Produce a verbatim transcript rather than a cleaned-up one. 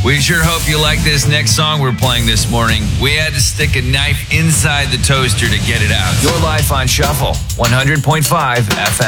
We sure hope you like this next song we're playing this morning. We had to stick a knife inside the toaster to get it out. Your life on Shuffle, one hundred point five F M.